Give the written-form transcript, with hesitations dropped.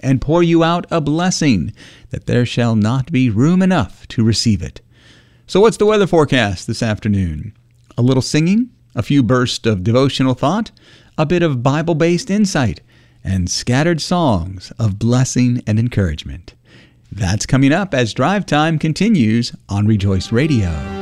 and pour you out a blessing, that there shall not be room enough to receive it. So what's the weather forecast this afternoon? A little singing, a few bursts of devotional thought, a bit of Bible-based insight, and scattered songs of blessing and encouragement. That's coming up as Drive Time continues on Rejoice Radio.